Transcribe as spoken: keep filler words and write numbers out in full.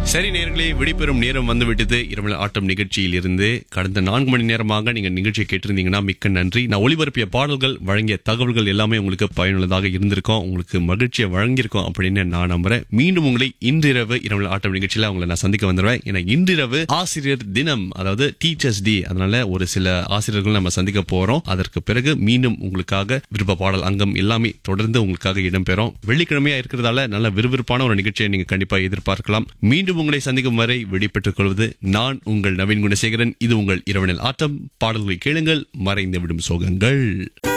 சரி நேயர்களே, விடைபெறும் நேரம் வந்துவிட்டது. இரவு ஆட்டம் நிகழ்ச்சியில் இருந்து கடந்த நான்கு மணி நேரமாக நீங்க நிகழ்ச்சியை கேட்டிருந்தீங்கன்னா மிக்க நன்றி. நான் ஒளிபரப்பிய பாடல்கள், வழங்கிய தகவல்கள் எல்லாமே உங்களுக்கு பயனுள்ளதாக இருந்திருக்கும், உங்களுக்கு மகிழ்ச்சியை வழங்கியிருக்கோம் அப்படின்னு நான் நம்புறேன். மீண்டும் உங்களை இன்றிரவு இரவு ஆட்டம் நிகழ்ச்சியில உங்களை நான் சந்திக்க வந்துடுவேன். ஏன்னா இன்றிரவு ஆசிரியர் தினம், அதாவது டீச்சர்ஸ் டே. அதனால ஒரு சில ஆசிரியர்கள் நம்ம சந்திக்க போறோம். அதற்கு பிறகு மீண்டும் உங்களுக்காக விருப்ப பாடல் அங்கம் எல்லாமே தொடர்ந்து உங்களுக்காக இடம்பெறும். வெள்ளிக்கிழமையா இருக்கிறதால நல்ல விறுவிறுப்பான ஒரு நிகழ்ச்சியை நீங்க கண்டிப்பா எதிர்பார்க்கலாம். மீண்டும் உங்களை சந்திக்கும் வரை விடைபெற்றுக் கொள்வது நான் உங்கள் நவீன் குணசேகரன். இது உங்கள் இரவனில் ஆட்டம். பாடல்களை கேளுங்கள், மறைந்து விடும் சோகங்கள்.